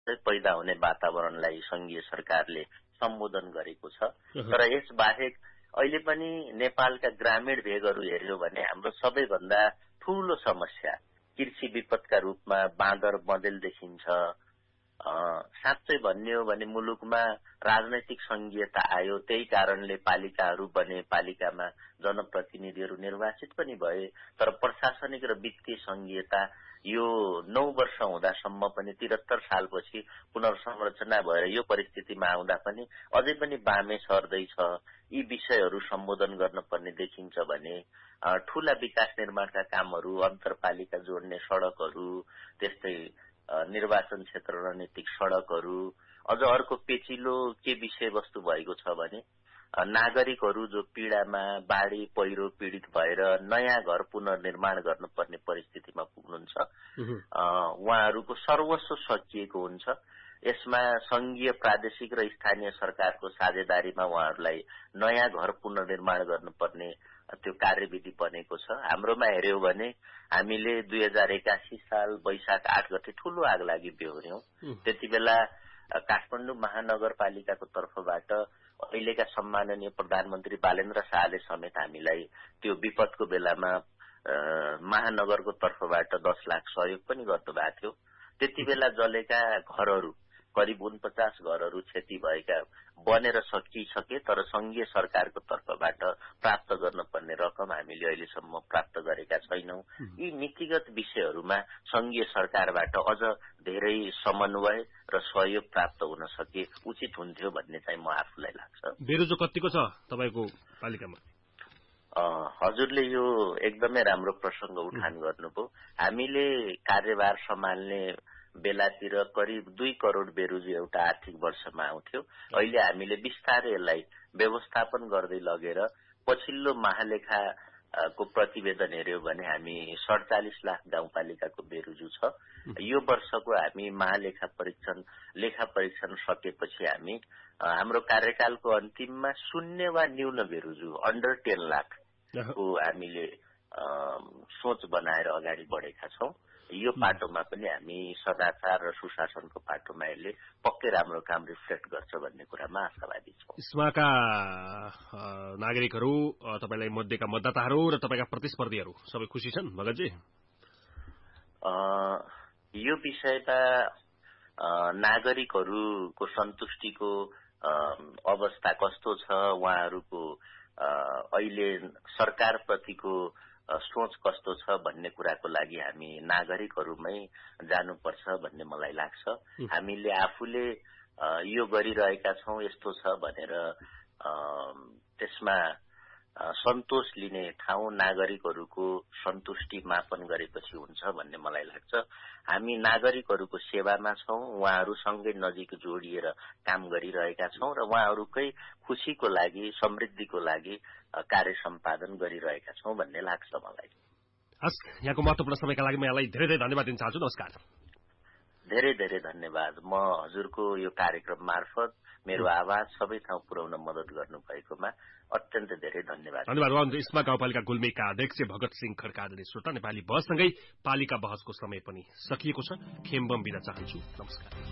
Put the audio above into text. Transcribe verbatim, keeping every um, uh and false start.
चाहिँ पैदा हुने वातावरणलाई संघीय सरकारले सम्बोधन गरेको छ। तर यसबाहेक अहिले पनि नेपालका ग्रामीण भेगहरू हेर्यो भने हाम्रो सबैभन्दा ठूलो समस्या कृषि विपदका रूपमा बाँदर बँदेल देखिन्छ। साँच्चै भन्ने हो भने मुलुकमा राजनैतिक संघीयता आयो, त्यही कारणले पालिकाहरू बने, पालिकामा जनप्रतिनिधिहरू निर्वाचित पनि भए। तर प्रशासनिक र वित्तीय संघीयता यो नौ वर्ष हुँदासम्म पनि त्रिहत्तर सालपछि पुनर्संरचना भएर यो परिस्थितिमा आउँदा पनि अझै पनि बामे सर्दैछ। यी विषयहरू सम्बोधन गर्न पर्ने देखिन्छ भने ठूला विकास निर्माणका कामहरू, अन्तरपालिका जोड्ने सड़कहरू, त्यस्तै निर्वाचन क्षेत्र रणनीतिक सड़कहरू, अझ अर्को पेचिलो के विषयवस्तु भएको छ भने नागरिकहरू जो पीड़ामा बाढ़ी पहिरो पीड़ित भएर नयाँ घर पुनर्निर्माण गर्नुपर्ने परिस्थितिमा पुग्नुहुन्छ, उहाँहरूको सर्वस्व सकिएको हुन्छ। यसमा संघीय, प्रादेशिक र स्थानीय सरकारको साझेदारीमा उहाँहरूलाई नयाँ घर पुनर्निर्माण गर्नुपर्ने त्यो कार्यविधि बनेको छ। हाम्रोमा हेर्यौं भने हामीले दुई हजार एकासी साल वैशाख आठ गते ठूलो आगलागी बेहोर्यौं। त्यति बेला काठमाडौँ महानगरपालिकाको तर्फबाट अहिलेका सम्माननीय प्रधानमन्त्री बालेन्द्र शाहले समेत हामीलाई त्यो विपदको बेलामा महानगरको तर्फबाट दस लाख सहयोग पनि गर्नुभएको थियो। त्यति बेला जलेका घरहरू करिब उनपचास घरहरू क्षति भएका बनेर सकिसके, तर संघीय सरकारको तर्फबाट प्राप्त गर्नुपर्ने रकम हामीले अहिलेसम्म प्राप्त गरेका छैनौं। यी नीतिगत विषयहरूमा संघीय सरकारबाट अझ धेरै समन्वय र सहयोग प्राप्त हुन सके उचित हुन्थ्यो भन्ने चाहिँ म आफूलाई लाग्छ। बेरोजो कतिको छ तपाईको पालिकामा? हजुरले यो एकदमै राम्रो प्रसंग उठान गर्नुभयो। हामीले कार्यभार सम्हाल्ने बेलातिर करिब दुई करोड़ बेरोजु एउटा आर्थिक वर्षमा आउँथ्यो। अहिले हामीले बिस्तारै यसलाई व्यवस्थापन गर्दै लगेर पछिल्लो महालेखा को प्रतिवेदन हेर्यो भने हामी सडचालिस लाख गाउँपालिकाको बेरोजु छ। यो वर्षको हामी महालेखा परीक्षण लेखा परीक्षण सकेपछि हामी हाम्रो कार्यकालको अन्तिममा शून्य वा न्यून बेरोजु अन्डर टेन लाख को हामीले सोच बनाएर अगाडि बढेका छौं। यो पाटोमा पनि हामी सदाचार र सुशासनको पाटोमा यसले पक्कै राम्रो काम रिफ्लेक्ट गर्छ भन्ने कुरामा आशावादी छौं। इस्माका नागरिकहरू, तपाईलाई मध्येका मतदाताहरू र तपाईका प्रतिस्पर्धीहरू सबै खुसी छन् भगतजी? यो विषयमा नागरिकहरूको सन्तुष्टिको अवस्था कस्तो छ, उहाँहरूको अहिले सरकारप्रतिको सोच कस्तो छ भन्ने कुराको लागि हामी नागरिकहरूमै जानुपर्छ भन्ने मलाई लाग्छ। हामीले आफूले यो गरिरहेका छौं, यस्तो छ भनेर त्यसमा सन्तोष लिने ठाउँ नागरिकहरूको सन्तुष्टि मापन गरेपछि हुन्छ भन्ने मलाई लाग्छ। हामी नागरिकहरूको सेवामा छौं, उहाँहरूसँगै नजिक जोडिएर काम गरिरहेका छौं र उहाँहरूकै खुशीको लागि, समृद्धिको लागि कार्य सम्पादन गरिरहेका छौं भन्ने लाग्छ मलाई। हस्, यहाँको महत्त्वपूर्ण समयका लागि म यहाँलाई धेरै धेरै धन्यवाद दिन चाहन्छु। नमस्कार। धेरै धेरै धन्यवाद। म हजुरको यो कार्यक्रम मार्फत मेरो आवाज सबै ठाउँ पुर्याउन मद्दत गर्नुभएकोमा अत्यन्त धेरै धन्यवाद। धन्यवाद। इस्मा गाउँपालिका गुल्मीका अध्यक्ष भगत सिंह खड्का आदरणीय श्रोता, नेपाली बहससँगै पालिका बहसको समय पनि सकिएको छ। खेम्बम बिदा चाहन्छु। नमस्कार।